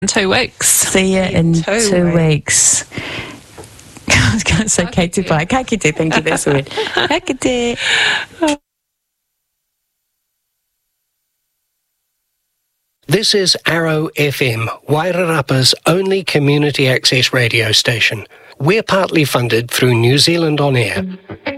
2 weeks. See you in 2 weeks. I was going to say Katie Bye. Kakite, thank you, that's weird. Kakite. This is Arrow FM, Wairarapa's only community access radio station. We're partly funded through New Zealand On Air.